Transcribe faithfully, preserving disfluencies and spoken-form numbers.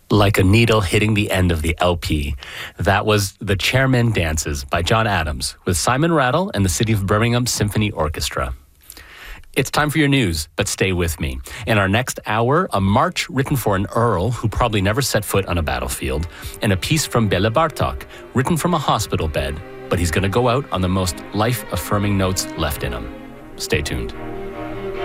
Like a needle hitting the end of the L P. That was The Chairman Dances by John Adams with Simon Rattle and the City of Birmingham Symphony Orchestra. It's time for your news, but stay with me. In our next hour, a march written for an earl who probably never set foot on a battlefield, and a piece from Bela Bartok, written from a hospital bed, but he's going to go out on the most life-affirming notes left in him. Stay tuned.